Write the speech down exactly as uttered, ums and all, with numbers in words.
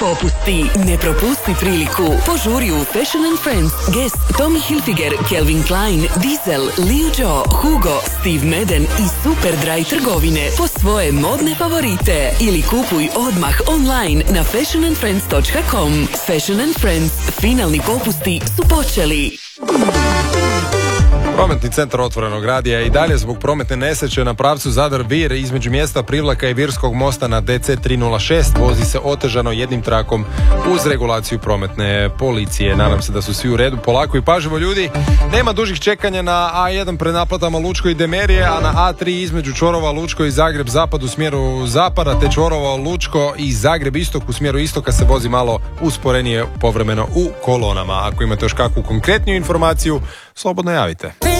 popusti. Ne propusti priliku. Požuri u Fashion and Friends, Guess, Tommy Hilfiger, Calvin Klein, Diesel, Liu Jio, Hugo, Steve Madden i Superdry trgovine po svoje modne favorite. Ili kupuj odmah online na fashion and friends dot com. Fashion and Friends. Finalni popusti su počeli. Prometni centar Otvorenog radija i dalje zbog prometne nesreće na pravcu Zadar-Vir između mjesta Privlaka i Virskog mosta na D C tri nula šest vozi se otežano jednim trakom uz regulaciju prometne policije. Nadam se da su svi u redu. Polako i pažljivo ljudi. Nema dužih čekanja na A jedan pred naplatama Lučko i Demerije, a na A tri između čvorova Lučko i Zagreb zapad u smjeru zapada te čvorova Lučko i Zagreb istok u smjeru istoka se vozi malo usporenije povremeno u kolonama. Ako imate još kakvu konkretniju informaciju, slobodno javite.